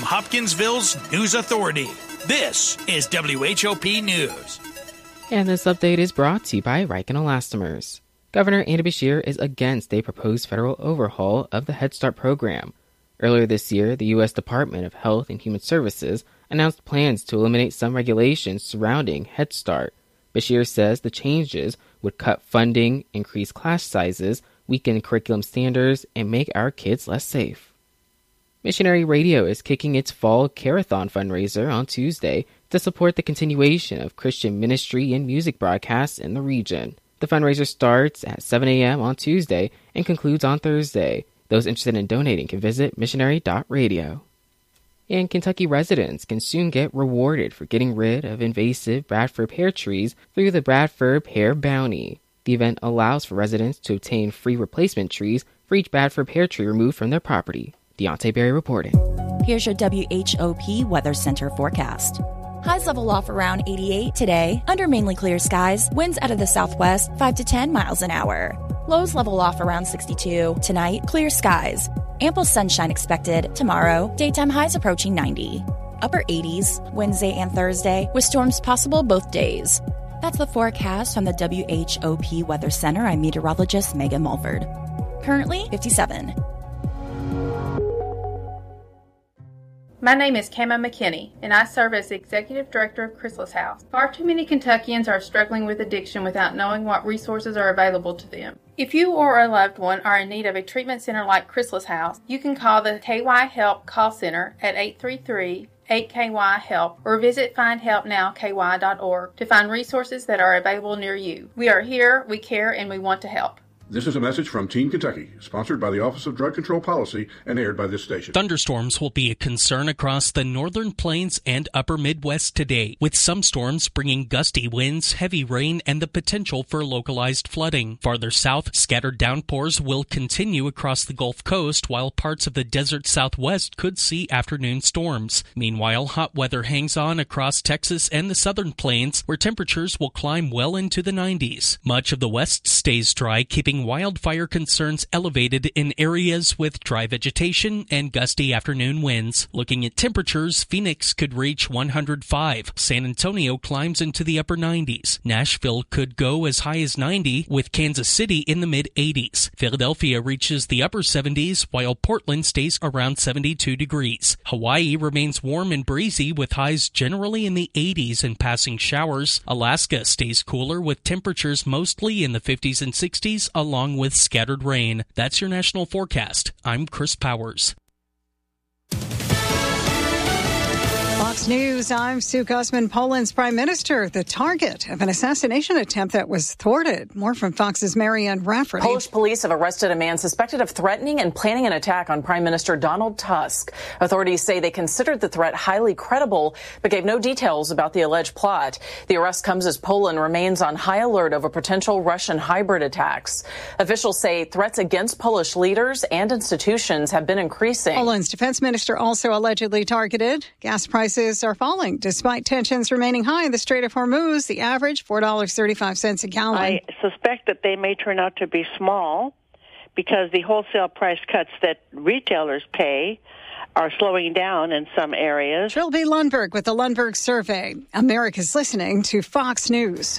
Hopkinsville's News Authority, this is WHOP News. And this update is brought to you by Riken Elastomers. Governor Andy Beshear is against a proposed federal overhaul of the Head Start program. Earlier this year, the U.S. Department of Health and Human Services announced plans to eliminate some regulations surrounding Head Start. Beshear says the changes would cut funding, increase class sizes, weaken curriculum standards, and make our kids less safe. Missionary Radio is kicking its Fall Carathon fundraiser on Tuesday to support the continuation of Christian ministry and music broadcasts in the region. The fundraiser starts at 7 a.m. on Tuesday and concludes on Thursday. Those interested in donating can visit missionary.radio. And Kentucky residents can soon get rewarded for getting rid of invasive Bradford pear trees through the Bradford Pear Bounty. The event allows for residents to obtain free replacement trees for each Bradford pear tree removed from their property. Deontay Berry reporting. Here's your WHOP Weather Center forecast. Highs level off around 88 today. Under mainly clear skies, winds out of the southwest 5 to 10 miles an hour. Lows level off around 62. Tonight, clear skies. Ample sunshine expected tomorrow. Daytime highs approaching 90. Upper 80s Wednesday and Thursday with storms possible both days. That's the forecast from the WHOP Weather Center. I'm meteorologist Megan Mulford. Currently 57. My name is Kama McKinney, and I serve as the Executive Director of Chrysalis House. Far too many Kentuckians are struggling with addiction without knowing what resources are available to them. If you or a loved one are in need of a treatment center like Chrysalis House, you can call the KY Help call center at 833-8KY-HELP or visit findhelpnowky.org to find resources that are available near you. We are here, we care, and we want to help. This is a message from Teen Kentucky, sponsored by the Office of Drug Control Policy and aired by this station. Thunderstorms will be a concern across the northern plains and upper Midwest today, with some storms bringing gusty winds, heavy rain, and the potential for localized flooding. Farther south, scattered downpours will continue across the Gulf Coast, while parts of the desert southwest could see afternoon storms. Meanwhile, hot weather hangs on across Texas and the southern plains, where temperatures will climb well into the 90s. Much of the west stays dry, keeping wildfire concerns elevated in areas with dry vegetation and gusty afternoon winds. Looking at temperatures, Phoenix could reach 105. San Antonio climbs into the upper 90s. Nashville could go as high as 90, with Kansas City in the mid-80s. Philadelphia reaches the upper 70s, while Portland stays around 72 degrees. Hawaii remains warm and breezy, with highs generally in the 80s and passing showers. Alaska stays cooler, with temperatures mostly in the 50s and 60s, along with scattered rain. That's your national forecast. I'm Chris Powers. Fox News, I'm Sue Guzman. Poland's prime minister, the target of an assassination attempt that was thwarted. More from Fox's Marianne Rafferty. Polish police have arrested a man suspected of threatening and planning an attack on Prime Minister Donald Tusk. Authorities say they considered the threat highly credible, but gave no details about the alleged plot. The arrest comes as Poland remains on high alert over potential Russian hybrid attacks. Officials say threats against Polish leaders and institutions have been increasing. Poland's defense minister also allegedly targeted. Gas prices are falling despite tensions remaining high in the Strait of Hormuz. The average, $4.35 a gallon. I suspect that they may turn out to be small because the wholesale price cuts that retailers pay are slowing down in some areas. Trilby Lundberg with the Lundberg Survey. America's listening to Fox News.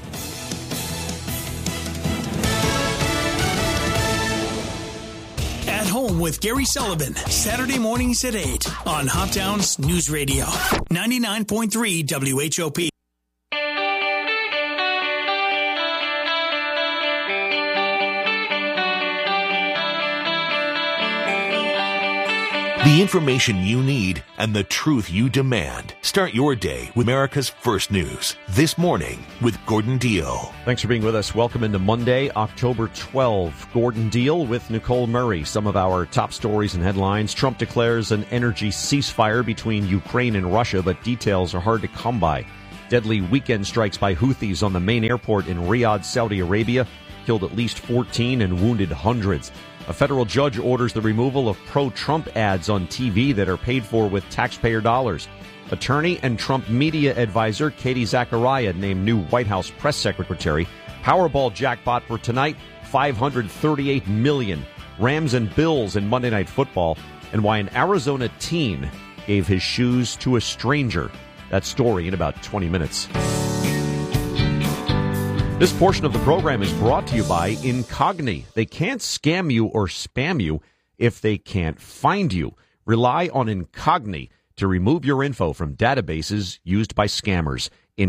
At Home with Gary Sullivan, Saturday mornings at 8 on Hoptown's News Radio, 99.3 WHOP. The information you need and the truth you demand. Start your day with America's First News. This morning with Gordon Deal. Thanks for being with us. Welcome into Monday, October 12. Gordon Deal with Nicole Murray. Some of our top stories and headlines. Trump declares an energy ceasefire between Ukraine and Russia, but details are hard to come by. Deadly weekend strikes by Houthis on the main airport in Riyadh, Saudi Arabia, killed at least 14 and wounded hundreds. A federal judge orders the removal of pro-Trump ads on TV that are paid for with taxpayer dollars. Attorney and Trump media advisor Katie Zachariah named new White House press secretary. Powerball jackpot for tonight, $538 million. Rams and Bills in Monday Night Football. And why an Arizona teen gave his shoes to a stranger. That story in about 20 minutes. This portion of the program is brought to you by Incogni. They can't scam you or spam you if they can't find you. Rely on Incogni to remove your info from databases used by scammers.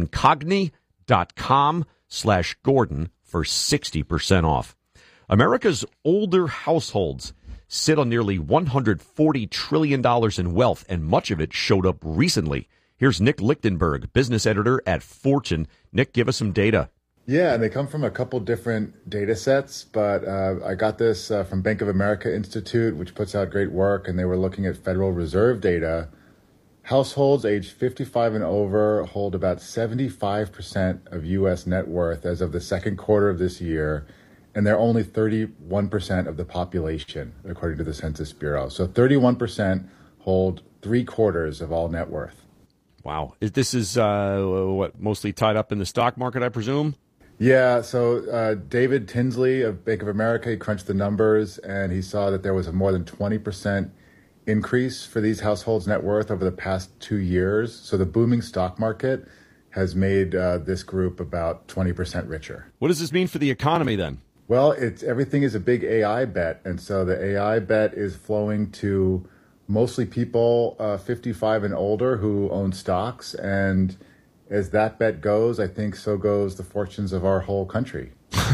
Incogni.com/Gordon for 60% off. America's older households sit on nearly $140 trillion in wealth, and much of it showed up recently. Here's Nick Lichtenberg, business editor at Fortune. Nick, give us some data. Yeah, and they come from a couple different data sets, but I got this from Bank of America Institute, which puts out great work, and they were looking at Federal Reserve data. Households aged 55 and over hold about 75% of U.S. net worth as of the second quarter of this year, and they're only 31% of the population, according to the Census Bureau. So 31% hold 3/4 of all net worth. Wow. This is mostly tied up in the stock market, I presume? Yeah, so David Tinsley of Bank of America, he crunched the numbers, and he saw that there was a more than 20% increase for these households' net worth over the past 2 years. So the booming stock market has made this group about 20% richer. What does this mean for the economy then? Well, everything is a big AI bet, and so the AI bet is flowing to mostly people 55 and older who own stocks, and as that bet goes, I think so goes the fortunes of our whole country.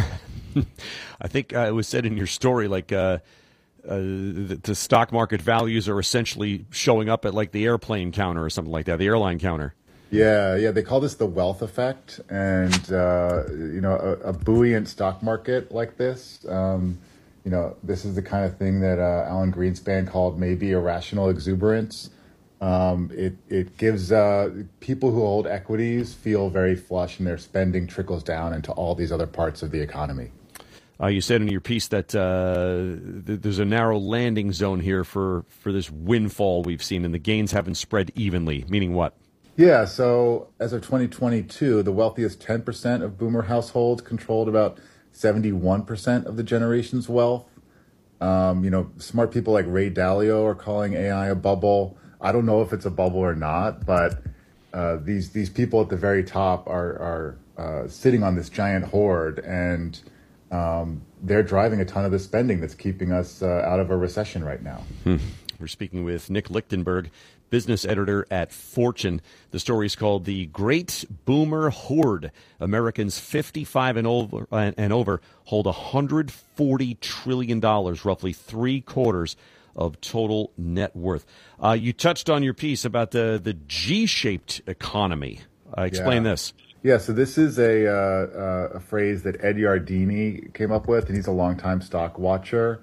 I think it was said in your story, like the stock market values are essentially showing up at like the airplane counter or something like that, the airline counter. Yeah, they call this the wealth effect, and a buoyant stock market like this, this is the kind of thing that Alan Greenspan called maybe irrational exuberance. It gives people who hold equities feel very flush, and their spending trickles down into all these other parts of the economy. You said in your piece that there's a narrow landing zone here for this windfall we've seen, and the gains haven't spread evenly, meaning what? Yeah, so as of 2022, the wealthiest 10% of boomer households controlled about 71% of the generation's wealth. Smart people like Ray Dalio are calling AI a bubble. I don't know if it's a bubble or not, but these people at the very top are sitting on this giant hoard, and they're driving a ton of the spending that's keeping us out of a recession right now. We're speaking with Nick Lichtenberg, business editor at Fortune. The story is called The Great Boomer Hoard. Americans 55 and over hold $140 trillion, roughly 3/4 of total net worth. You touched on your piece about the G-shaped economy. Explain this. Yeah, so this is a phrase that Ed Yardeni came up with, and he's a longtime stock watcher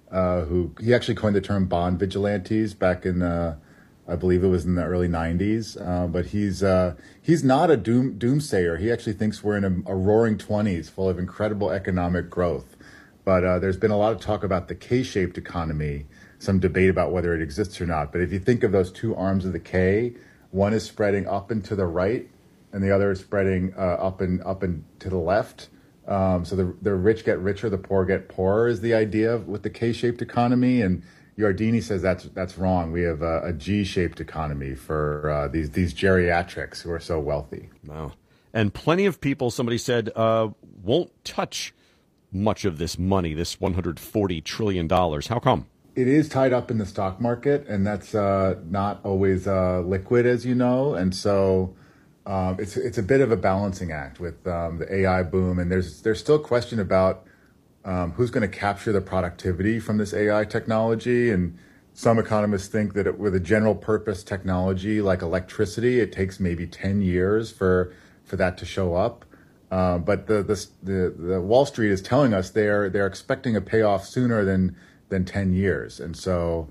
he actually coined the term bond vigilantes back in I believe it was in the early 90s. But he's not a doomsayer. He actually thinks we're in a roaring 20s full of incredible economic growth. But there's been a lot of talk about the K-shaped economy, some debate about whether it exists or not. But if you think of those two arms of the K, one is spreading up and to the right, and the other is spreading up and to the left. So the rich get richer, the poor get poorer is the idea with the K-shaped economy. And Yardeni says that's wrong. We have a G-shaped economy for these geriatrics who are so wealthy. Wow. And plenty of people, somebody said, won't touch much of this money, this $140 trillion. How come? It is tied up in the stock market, and that's not always liquid, as you know. And so it's a bit of a balancing act with the AI boom. And there's still a question about who's going to capture the productivity from this AI technology. And some economists think that with a general purpose technology like electricity, it takes maybe 10 years for that to show up. But the Wall Street is telling us they're expecting a payoff sooner than 10 years. And so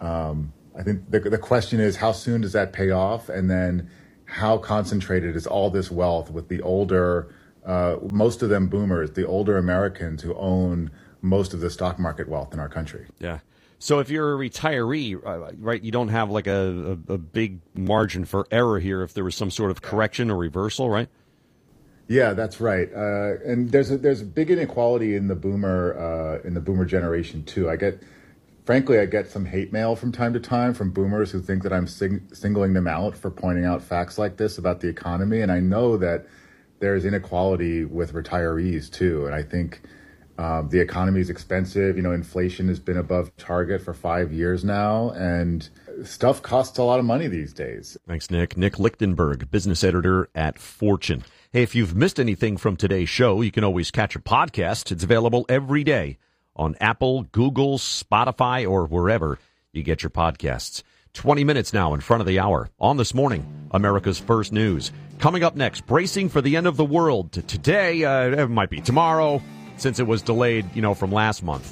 I think the question is, how soon does that pay off? And then how concentrated is all this wealth with the older, most of them boomers, the older Americans who own most of the stock market wealth in our country? Yeah. So if you're a retiree, right, you don't have like a big margin for error here if there was some sort of correction or reversal, right? Yeah, that's right. And there's a big inequality in the boomer generation too. I get frankly, I get some hate mail from time to time from boomers who think that I'm singling them out for pointing out facts like this about the economy. And I know that there's inequality with retirees, too. And I think the economy is expensive. Inflation has been above target for 5 years now, and stuff costs a lot of money these days. Thanks, Nick. Nick Lichtenberg, business editor at Fortune. Hey, if you've missed anything from today's show, you can always catch a podcast. It's available every day on Apple, Google, Spotify, or wherever you get your podcasts. 20 minutes now in front of the hour on This Morning, America's First News. Coming up next, bracing for the end of the world. Today, it might be tomorrow, since it was delayed, from last month.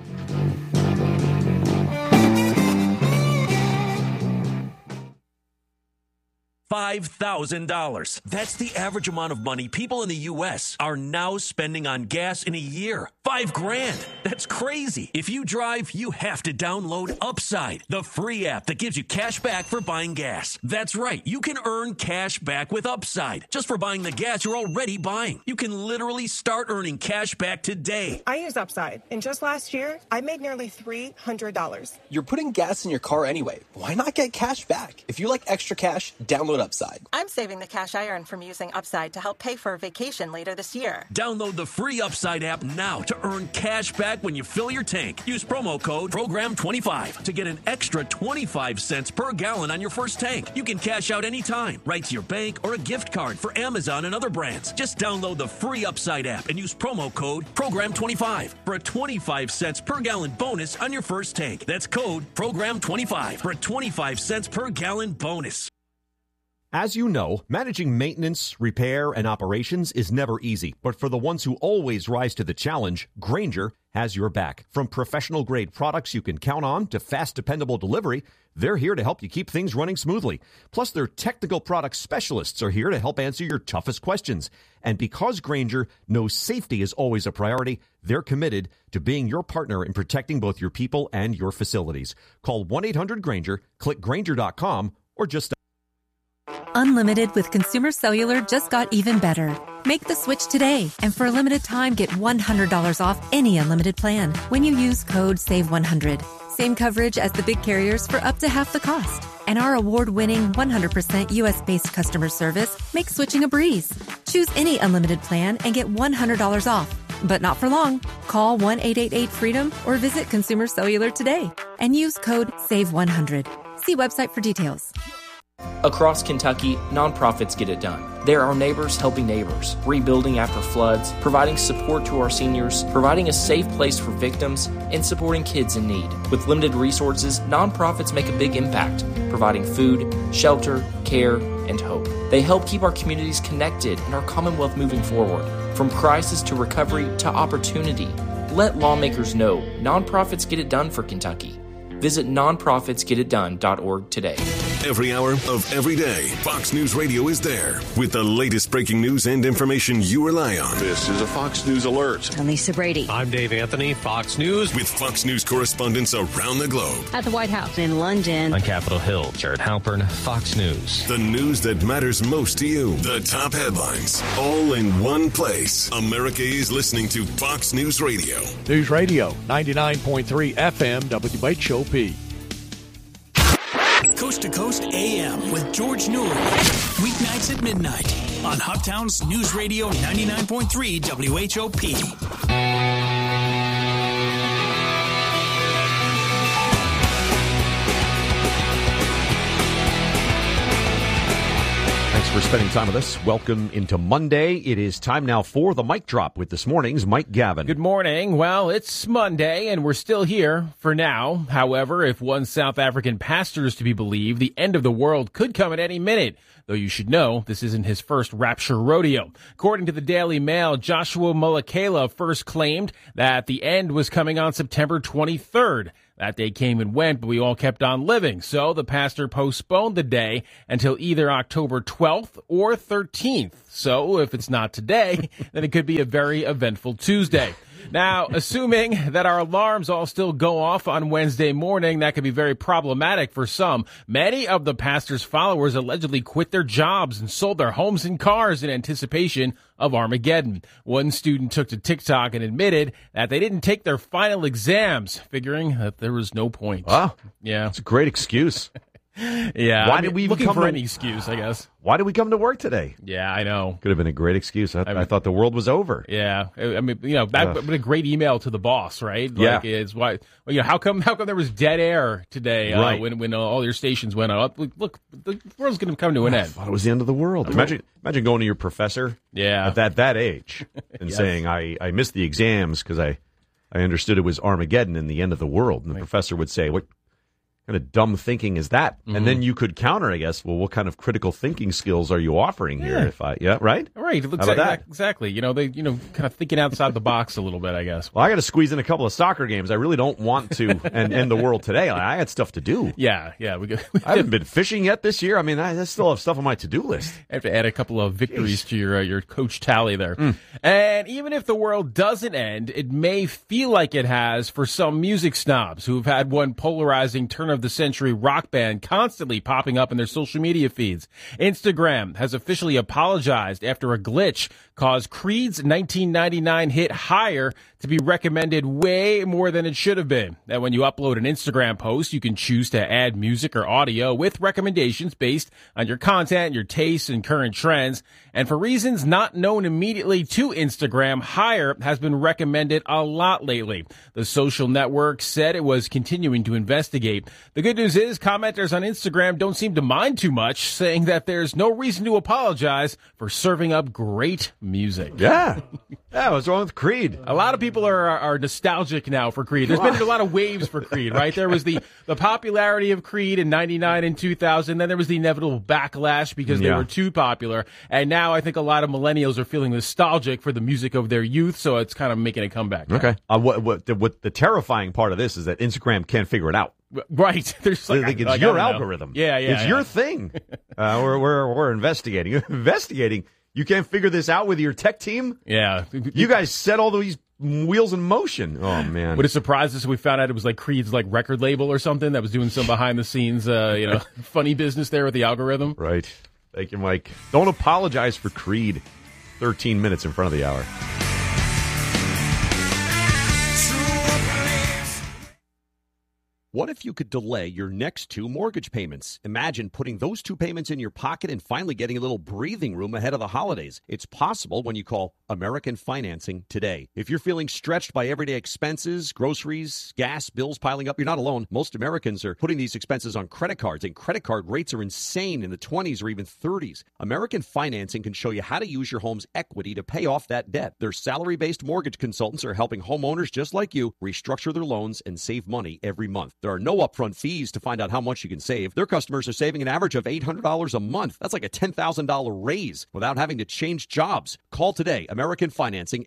$5,000. That's the average amount of money people in the U.S. are now spending on gas in a year. $5,000. That's crazy. If you drive, you have to download Upside, the free app that gives you cash back for buying gas. That's right. You can earn cash back with Upside just for buying the gas you're already buying. You can literally start earning cash back today. I use Upside, and just last year, I made nearly $300. You're putting gas in your car anyway. Why not get cash back? If you like extra cash, download Upside. I'm saving the cash I earn from using Upside to help pay for a vacation later this year. Download the free Upside app now to earn cash back when you fill your tank. Use promo code PROGRAM25 to get an extra 25 cents per gallon on your first tank. You can cash out anytime, right to your bank or a gift card for Amazon and other brands. Just download the free Upside app and use promo code PROGRAM25 for a 25 cents per gallon bonus on your first tank. That's code PROGRAM25 for a 25 cents per gallon bonus. As you know, managing maintenance, repair, and operations is never easy. But for the ones who always rise to the challenge, Grainger has your back. From professional-grade products you can count on to fast, dependable delivery, they're here to help you keep things running smoothly. Plus, their technical product specialists are here to help answer your toughest questions. And because Grainger knows safety is always a priority, they're committed to being your partner in protecting both your people and your facilities. Call 1-800-GRAINGER, click Grainger.com, or just... Unlimited with Consumer Cellular just got even better. Make the switch today, and for a limited time, get $100 off any unlimited plan when you use code SAVE100. Same coverage as the big carriers for up to half the cost. And our award-winning 100% U.S.-based customer service makes switching a breeze. Choose any unlimited plan and get $100 off. But not for long. Call 1-888-FREEDOM or visit Consumer Cellular today and use code SAVE100. See website for details. Across Kentucky, nonprofits get it done. There are neighbors helping neighbors, rebuilding after floods, providing support to our seniors, providing a safe place for victims, and supporting kids in need. With limited resources, nonprofits make a big impact, providing food, shelter, care, and hope. They help keep our communities connected and our Commonwealth moving forward. From crisis to recovery to opportunity, let lawmakers know nonprofits get it done for Kentucky. Visit nonprofitsgetitdone.org today. Every hour of every day, Fox News Radio is there with the latest breaking news and information you rely on. This is a Fox News Alert. I'm Lisa Brady. I'm Dave Anthony, Fox News. With Fox News correspondents around the globe. At the White House, in London. On Capitol Hill, Jared Halpern, Fox News. The news that matters most to you. The top headlines, all in one place. America is listening to Fox News Radio. News Radio, 99.3 FM, WHOP. Coast to Coast AM with George Noory. Weeknights at midnight on Hoptown's News Radio 99.3 WHOP. Thanks for spending time with us. Welcome into Monday. It is time now for the Mic Drop with this morning's Mike Gavin. Good morning. Well, it's Monday, and we're still here for now. However, if one South African pastor is to be believed, the end of the world could come at any minute. Though you should know, this isn't his first rapture rodeo. According to the Daily Mail, Joshua Mulakela first claimed that the end was coming on September 23rd. That day came and went, but we all kept on living. So the pastor postponed the day until either October 12th or 13th. So if it's not today, then it could be a very eventful Tuesday. Now, assuming that our alarms all still go off on Wednesday morning, that could be very problematic for some. Many of the pastor's followers allegedly quit their jobs and sold their homes and cars in anticipation of Armageddon. One student took to TikTok and admitted that they didn't take their final exams, figuring that there was no point. Wow. Yeah. It's a great excuse. Yeah. Why did we even looking come for to any excuse, I guess. Why did we come to work today? Yeah, I know. Could have been a great excuse. I thought the world was over. Yeah, I mean, that would be a great email to the boss, right? Like, it's why, how come there was dead air today Right. when all your stations went out? Look, the world's going to come to an end. I thought it was the end of the world. Imagine going to your professor at that age and Yes. saying, I missed the exams because I understood it was Armageddon and the end of the world. And the professor would say, what kind of dumb thinking is that? Mm-hmm. And then you could counter, I guess, well, what kind of critical thinking skills are you offering here? Right? Right. How about that? Exactly. Kind of thinking outside the box a little bit, I guess. Well, I got to squeeze in a couple of soccer games. I really don't want to end the world today. I had stuff to do. Yeah. I haven't been fishing yet this year. I mean, I still have stuff on my to-do list. I have to add a couple of victories to your coach tally there. And even if the world doesn't end, it may feel like it has for some music snobs who've had one polarizing turn-of-the-century rock band constantly popping up in their social media feeds. Instagram has officially apologized after a glitch caused Creed's 1999 hit Higher to be recommended way more than it should have been. That when you upload an Instagram post, you can choose to add music or audio with recommendations based on your content, your tastes, and current trends. And for reasons not known immediately to Instagram, Higher has been recommended a lot lately. The social network said it was continuing to investigate. The good news is commenters on Instagram don't seem to mind too much, saying that there's no reason to apologize for serving up great music. Yeah. What's wrong with Creed? A lot of people are nostalgic now for Creed. There's been a lot of waves for Creed, right? There was the popularity of Creed in 99 and 2000. Then there was the inevitable backlash because they were too popular. And now I think a lot of millennials are feeling nostalgic for the music of their youth, so it's kind of making a comeback now. Okay. What the terrifying part of this is that Instagram can't figure it out. Right. There's it's your algorithm. Yeah. It's your thing. We're investigating. Investigating. You can't figure this out with your tech team? Yeah. You guys set all these wheels in motion. Oh, man. Would it surprise us if we found out it was like Creed's record label or something that was doing some behind the scenes, funny business there with the algorithm? Right. Thank you, Mike. Don't apologize for Creed. 13 minutes in front of the hour. What if you could delay your next 2 mortgage payments? Imagine putting those 2 payments in your pocket and finally getting a little breathing room ahead of the holidays. It's possible when you call American Financing today. If you're feeling stretched by everyday expenses, groceries, gas, bills piling up, you're not alone. Most Americans are putting these expenses on credit cards, and credit card rates are insane in the 20s or even 30s. American Financing can show you how to use your home's equity to pay off that debt. Their salary-based mortgage consultants are helping homeowners just like you restructure their loans and save money every month. There are no upfront fees to find out how much you can save. Their customers are saving an average of $800 a month. That's like a $10,000 raise without having to change jobs. Call today. American Financing,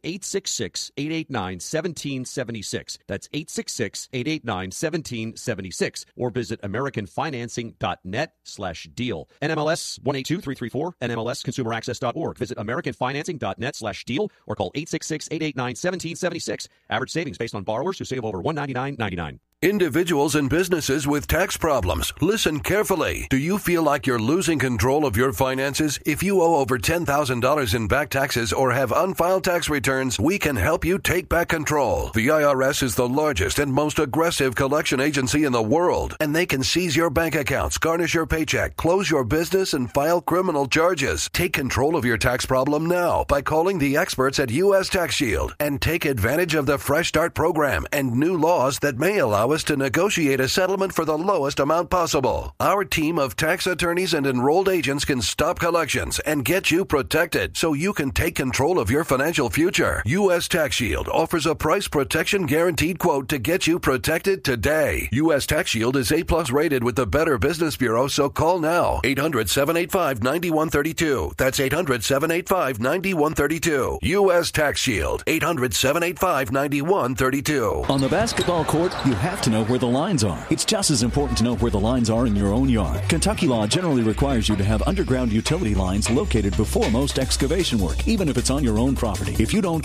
866-889-1776. That's 866-889-1776. Or visit AmericanFinancing.net/deal. NMLS 182334, NMLSConsumerAccess.org. Visit AmericanFinancing.net/deal or call 866-889-1776. Average savings based on borrowers who save over $199.99. Individuals and businesses with tax problems, listen carefully. Do you feel like you're losing control of your finances? If you owe over $10,000 in back taxes or have unfiled tax returns, we can help you take back control. The IRS is the largest and most aggressive collection agency in the world, and they can seize your bank accounts, garnish your paycheck, close your business, and file criminal charges. Take control of your tax problem now by calling the experts at U.S. Tax Shield and take advantage of the Fresh Start program and new laws that may allow us to negotiate a settlement for the lowest amount possible. Our team of tax attorneys and enrolled agents can stop collections and get you protected so you can take control of your financial future. U.S. Tax Shield offers a price protection guaranteed quote to get you protected today. U.S. Tax Shield is A+ rated with the Better Business Bureau, so call now. 800-785-9132. That's 800-785-9132. U.S. Tax Shield. 800-785-9132. On the basketball court, you have to know where the lines are. It's just as important to know where the lines are in your own yard. Kentucky law generally requires you to have underground utility lines located before most excavation work, even if it's on your own property. If you don't